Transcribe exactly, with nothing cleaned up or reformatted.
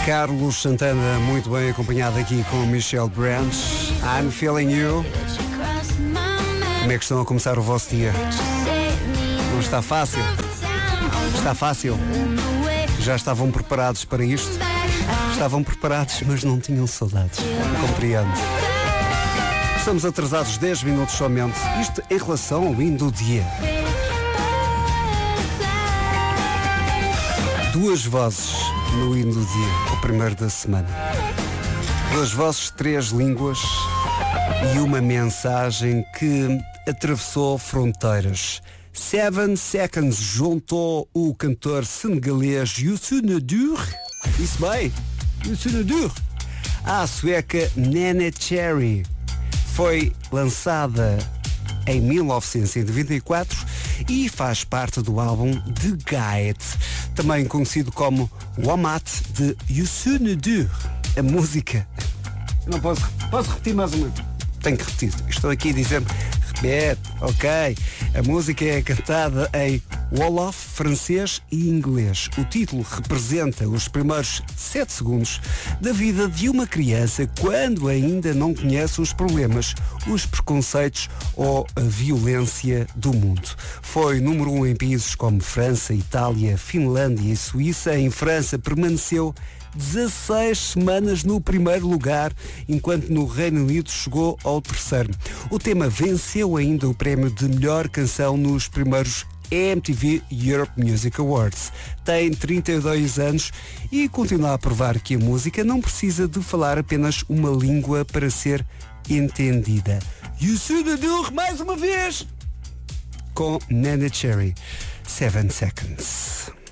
Carlos Santana, muito bem acompanhado aqui com Michelle Branch. I'm Feeling You. Como é que estão a começar o vosso dia? Não está fácil? Está fácil? Já estavam preparados para isto? Estavam preparados, mas não tinham saudades. Compreendo. Estamos atrasados dez minutos somente. Isto em relação ao hino do dia. Duas vozes no hino do dia, o primeiro da semana. Duas vozes, três línguas e uma mensagem que atravessou fronteiras. Seven Seconds juntou o cantor senegalês Youssou N'Dour, isso bem, Youssou N'Dour, à sueca Neneh Cherry. Foi lançada em mil novecentos e noventa e quatro e faz parte do álbum The Guide, também conhecido como Wamat de Youssou N'Dour. A música, não posso, posso repetir mais uma, tenho que repetir, estou aqui dizendo, repete, ok, a música é cantada em Wolof, francês e inglês. O título representa os primeiros sete segundos da vida de uma criança quando ainda não conhece os problemas, os preconceitos ou a violência do mundo. Foi número um em países como França, Itália, Finlândia e Suíça. Em França permaneceu dezasseis semanas no primeiro lugar, enquanto no Reino Unido chegou ao terceiro. O tema venceu ainda o prémio de melhor canção nos primeiros M T V Europe Music Awards. Tem trinta e dois anos e continua a provar que a música não precisa de falar apenas uma língua para ser entendida. Youssou N'Dour, mais uma vez, com Neneh Cherry. Seven Seconds.